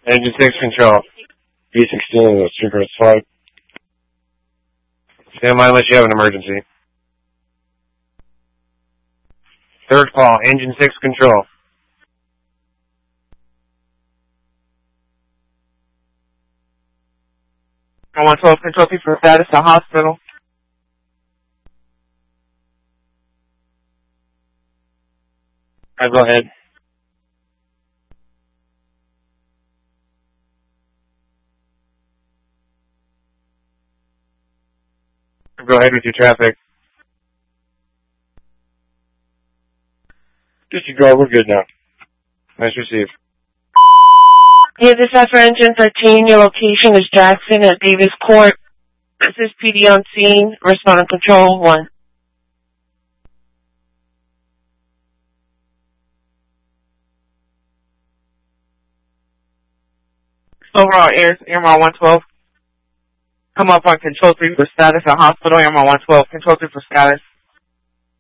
Engine 6 control. B-16, Secret Flight. Stand by unless you have an emergency. Third call, Engine 6 control. I want 12 control for status to hospital. Go ahead. Go ahead with your traffic. Just you go, we're good now. Nice received. Yeah, this is for Engine 13. Your location is Jackson at Davis Court. This is PD on scene. Respond on control 1. Overall Air Mile 112. Come up on control 3 for status at hospital. Air Mile 112. Control 3 for status.